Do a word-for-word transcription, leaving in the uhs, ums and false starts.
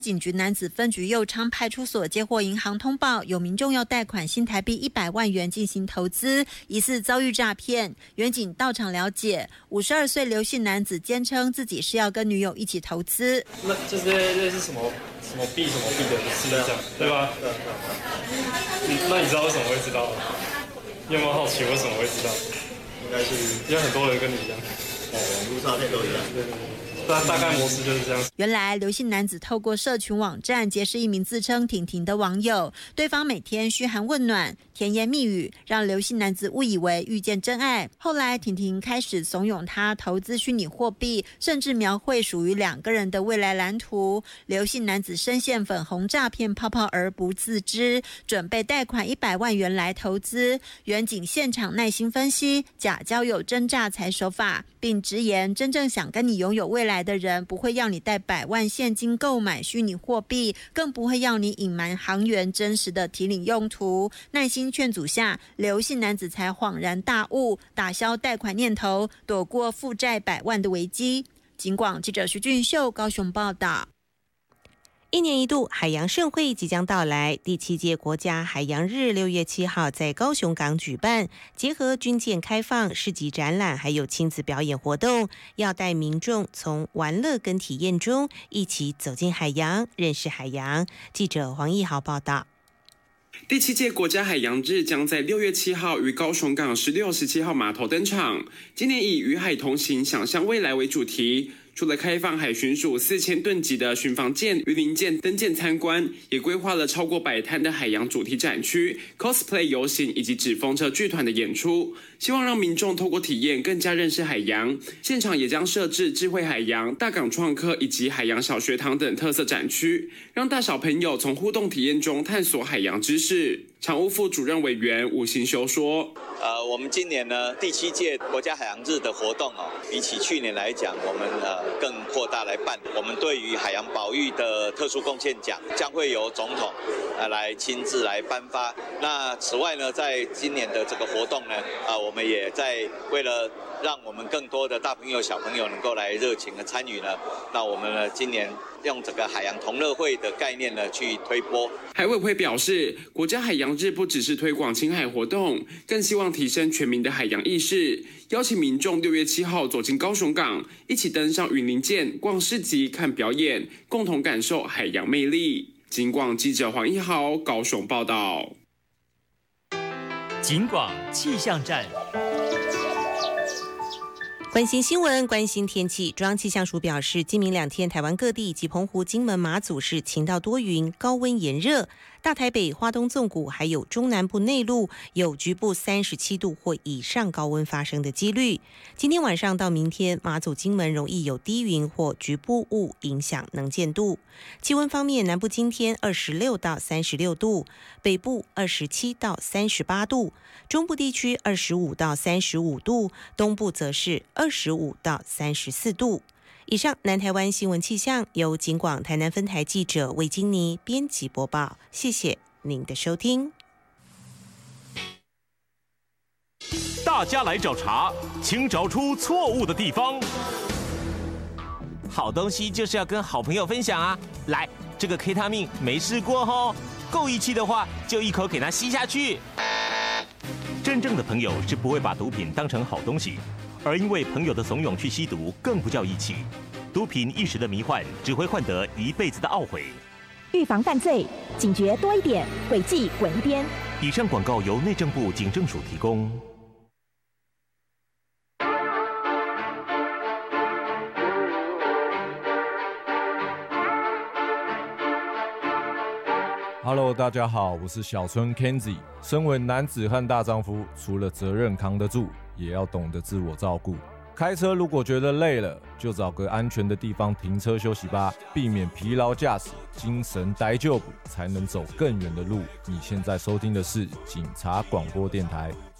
警局男子分局右昌派出所接获银行通报，有民众要贷款新台币一百万元进行投资，疑似遭遇诈骗。员警到场了解，五十二岁刘姓男子坚称自己是要跟女友一起投资。 那这些类似什么什么币什么币的事情，对吧？对。那你知道为什么会知道？你有没有好奇为什么会知道？ 应该是因为很多人跟你一样， 哦，网络诈骗都一样。 对对对。大大概模式就是这样。 原来刘姓男子透过社群网站结识一名自称婷婷的网友，对方每天嘘寒问暖、甜言蜜语，让刘姓男子误以为遇见真爱。后来婷婷开始怂恿他投资虚拟货币，甚至描绘属于两个人的未来蓝图。刘姓男子深陷粉红诈骗泡泡而不自知，准备贷款一百万元来投资。员警现场耐心分析假交友真诈财手法，并直言真正想跟你拥有未来的人不会要你贷百万现金购买虚拟货币，更不会要你隐瞒行员真实的提领用途。耐心劝阻下，刘姓男子才恍然大悟，打消贷款念头，躲过负债百万的危机。警广记者徐俊秀高雄报道。 一年一度海洋盛会即将到来，第七届国家海洋日六月七号在高雄港举办，结合军舰开放、市集展览还有亲子表演活动，要带民众从玩乐跟体验中一起走进海洋，认识海洋。记者黄义豪报道。 第七届国家海洋日将在六月七号于高雄港十六、十七号码头登场。今年以与海同行，想象未来为主题。除了开放海巡署四千吨级的巡防舰、鱼鳞舰登舰参观，也规划了超过百摊的海洋主题展区、cosplay 游行以及纸风车剧团的演出，希望让民众透过体验更加认识海洋。现场也将设置智慧海洋、大港创客以及海洋小学堂等特色展区，让大小朋友从互动体验中探索海洋知识。常务副主任委员吴行修说：“ 呃，我们今年呢第七届国家海洋日的活动哦，比起去年来讲，我们呃更扩大来办。我们对于海洋保育的特殊贡献奖将会由总统呃来亲自来颁发。那此外呢，在今年的这个活动呢，啊、呃，我们也在为了让我们更多的大朋友小朋友能够来热情的参与呢，那我们呢今年用这个海洋同乐会的概念呢去推播。 海委会表示，国家海洋日不只是推广亲海活动，更希望提升全民的海洋意识，邀请民众六月七号走进高雄港，一起登上云林舰、逛市集、看表演，共同感受海洋魅力。警广记者黄一豪高雄报道。 警广气象站。 关心新闻，关心天气。中央气象署表示，今明两天台湾各地以及澎湖、金门、马祖是晴到多云，高温炎热。大台北、花东纵谷还有中南部内陆有局部三十七度或以上高温发生的几率。今天晚上到明天，马祖、金门容易有低云或局部雾影响能见度。气温方面，南部今天二十六到三十六度，北部二十七到三十八度，中部地区二十五到三十五度，东部则是二十五到三十四度。以上南台湾新闻气象由警广台南分台记者魏金妮编辑播报，谢谢您的收听。 大家来找茬，请找出错误的地方。好东西就是要跟好朋友分享啊！来，这个 K 他命没试过吼，够义气的话就一口给它吸下去。真正的朋友是不会把毒品当成好东西。而因为朋友的怂恿去吸毒，更不叫义气。毒品一时的迷幻，只会换得一辈子的懊悔。 预防犯罪，警觉多一点，诡计滚一边。 以上广告由内政部警政署提供。 Hello， 大家好，我是小春 Kenzie。身为男子汉大丈夫，除了责任扛得住，也要懂得自我照顾。开车如果觉得累了，就找个安全的地方停车休息吧，避免疲劳驾驶，精神呆就补，才能走更远的路。你现在收听的是警察广播电台。